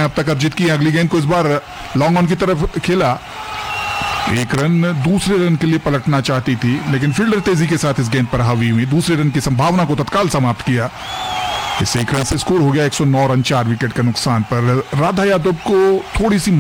अब तक अर्जित की। अगली गेंद को इस बार लॉन्ग ऑन की तरफ खेला, एक रन दूसरे रन के लिए पलटना चाहती थी, लेकिन फील्डर तेजी के साथ इस गेंद पर हावी हुई, दूसरे रन की संभावना को तत्काल समाप्त किया। इस एक रन से स्कोर हो गया 109 रन 4 विकेट के नुकसान पर। राधा यादव को थोड़ी सी